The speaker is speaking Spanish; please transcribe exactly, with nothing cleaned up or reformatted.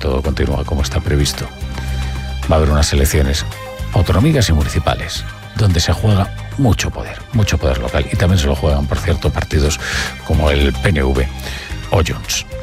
todo continúa como está previsto, va a haber unas elecciones autonómicas y municipales donde se juega mucho poder, mucho poder local, y también se lo juegan, por cierto, partidos como el P N V o Junts.